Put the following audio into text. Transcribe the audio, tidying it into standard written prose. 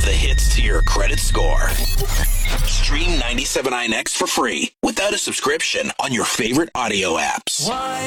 the hits to your credit score. Stream 97.9X for free without a subscription on your favorite audio apps. Why